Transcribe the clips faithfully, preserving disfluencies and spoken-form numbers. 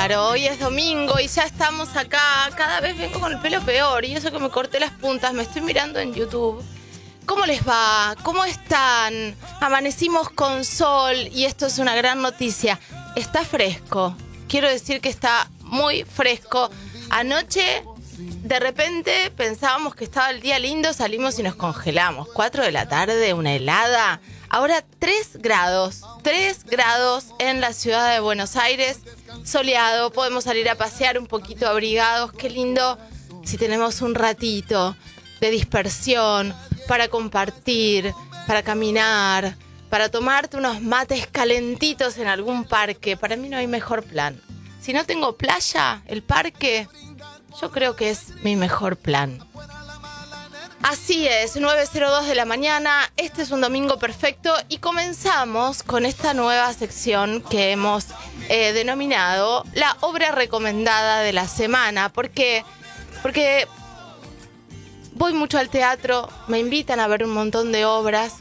Claro, hoy es domingo y ya estamos acá. Cada vez vengo con el pelo peor y eso que me corté las puntas. Me estoy mirando en YouTube. ¿Cómo les va? ¿Cómo están? Amanecimos con sol y esto es una gran noticia. Está fresco. Quiero decir que está muy fresco. Anoche, de repente, pensábamos que estaba el día lindo, salimos y nos congelamos. Cuatro de la tarde, una helada. Ahora tres grados. Tres grados en la ciudad de Buenos Aires. Soleado, podemos salir a pasear un poquito abrigados. Qué lindo si tenemos un ratito de dispersión para compartir, para caminar, para tomarte unos mates calentitos en algún parque. Para mí no hay mejor plan. Si no tengo playa, el parque, yo creo que es mi mejor plan. Así es, nueve cero dos de la mañana, este es un domingo perfecto y comenzamos con esta nueva sección que hemos eh, denominado la obra recomendada de la semana. ¿Por qué? Porque voy mucho al teatro, me invitan a ver un montón de obras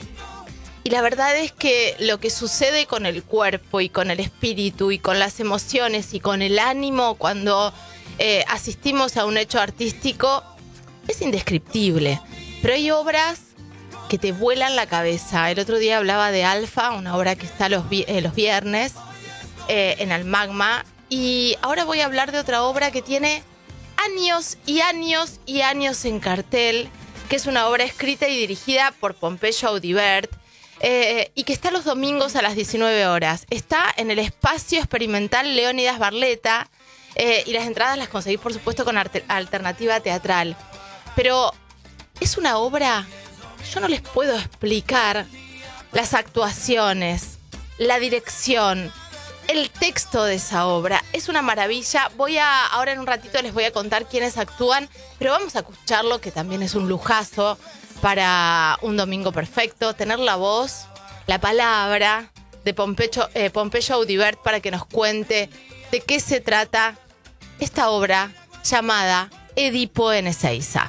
y la verdad es que lo que sucede con el cuerpo y con el espíritu y con las emociones y con el ánimo cuando eh, asistimos a un hecho artístico es indescriptible, pero hay obras que te vuelan la cabeza. El otro día hablaba de Alfa, una obra que está los, vi- eh, los viernes eh, en Almagma, y ahora voy a hablar de otra obra que tiene años y años y años en cartel, que es una obra escrita y dirigida por Pompeyo Audibert, eh, y que está los domingos a las diecinueve horas. Está en el Espacio Experimental Leónidas Barletta, eh, y las entradas las conseguís, por supuesto, con arte- alternativa teatral. Pero es una obra, yo no les puedo explicar las actuaciones, la dirección, el texto de esa obra. Es una maravilla. Voy a, ahora en un ratito les voy a contar quiénes actúan, pero vamos a escucharlo, que también es un lujazo para un domingo perfecto. Tener la voz, la palabra de Pompeyo, eh, Pompeyo Audibert para que nos cuente de qué se trata esta obra llamada Edipo en Ezeiza.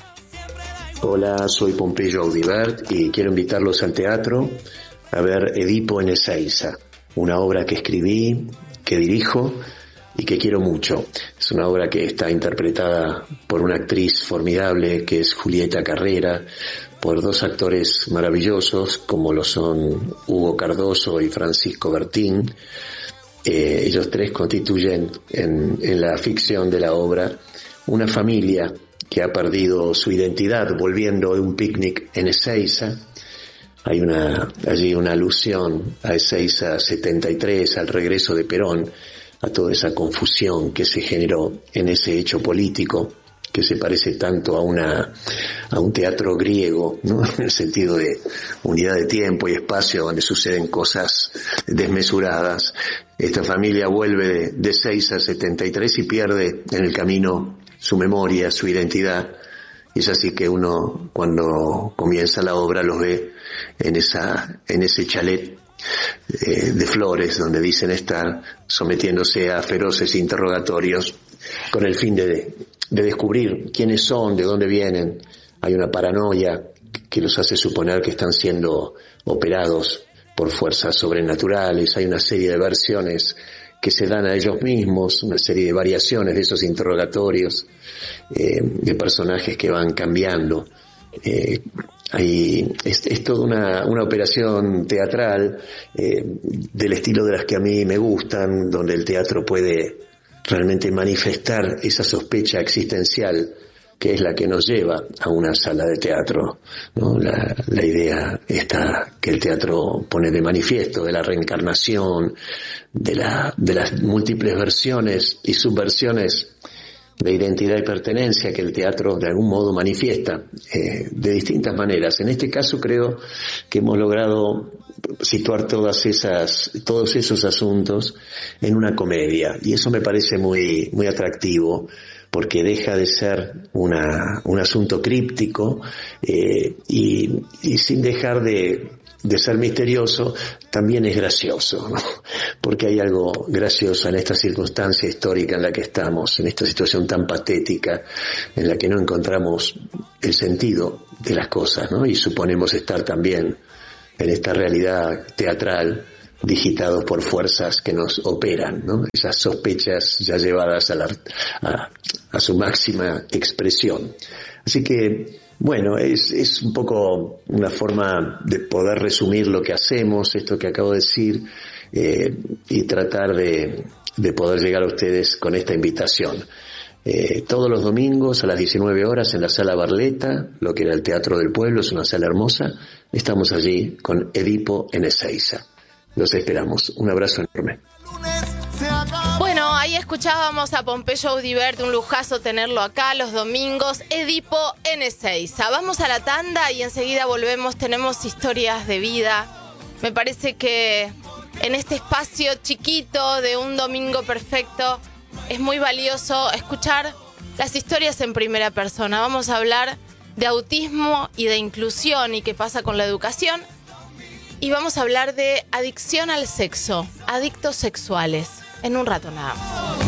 Hola, soy Pompeyo Audibert y quiero invitarlos al teatro a ver Edipo en Ezeiza, una obra que escribí, que dirijo y que quiero mucho. Es una obra que está interpretada por una actriz formidable que es Julieta Carrera, por dos actores maravillosos como lo son Hugo Cardoso y Francisco Bertín. Eh, ellos tres constituyen en, en la ficción de la obra una familia que ha perdido su identidad volviendo de un picnic en Ezeiza. Hay una, allí una alusión a Ezeiza setenta y tres, al regreso de Perón, a toda esa confusión que se generó en ese hecho político, que se parece tanto a una, a un teatro griego, ¿no? En el sentido de unidad de tiempo y espacio donde suceden cosas desmesuradas. Esta familia vuelve de, de Ezeiza setenta y tres y pierde en el camino su memoria, su identidad, y es así que uno cuando comienza la obra los ve en esa, en ese chalet eh, de flores donde dicen estar sometiéndose a feroces interrogatorios con el fin de, de descubrir quiénes son, de dónde vienen. Hay una paranoia que los hace suponer que están siendo operados por fuerzas sobrenaturales. Hay una serie de versiones que se dan a ellos mismos, una serie de variaciones de esos interrogatorios, eh, de personajes que van cambiando. Eh, hay, es, es toda una, una operación teatral eh, del estilo de las que a mí me gustan, donde el teatro puede realmente manifestar esa sospecha existencial que es la que nos lleva a una sala de teatro, ¿no? La, la idea está que el teatro pone de manifiesto de la reencarnación, de, la, de las múltiples versiones y subversiones de identidad y pertenencia que el teatro de algún modo manifiesta eh, de distintas maneras. En este caso creo que hemos logrado situar todas esas, todos esos asuntos en una comedia, y eso me parece muy, muy atractivo, porque deja de ser una, un asunto críptico eh, y, y sin dejar de, de ser misterioso, también es gracioso, ¿no? Porque hay algo gracioso en esta circunstancia histórica en la que estamos, en esta situación tan patética en la que no encontramos el sentido de las cosas, ¿no? Y suponemos estar también en esta realidad teatral digitados por fuerzas que nos operan, ¿no? Esas sospechas ya llevadas a, la, a, a su máxima expresión. Así que, bueno, es, es un poco una forma de poder resumir lo que hacemos, esto que acabo de decir, eh, y tratar de, de poder llegar a ustedes con esta invitación. Eh, todos los domingos a las diecinueve horas en la Sala Barletta, lo que era el Teatro del Pueblo, es una sala hermosa. Estamos allí con Edipo en Ezeiza. Los esperamos. Un abrazo enorme. Bueno, ahí escuchábamos a Pompeyo Audibert, un lujazo tenerlo acá los domingos. Edipo en Ezeiza. Vamos a la tanda y enseguida volvemos. Tenemos historias de vida. Me parece que en este espacio chiquito de un domingo perfecto es muy valioso escuchar las historias en primera persona. Vamos a hablar de autismo y de inclusión y qué pasa con la educación. Y vamos a hablar de adicción al sexo, adictos sexuales, en un rato nada más.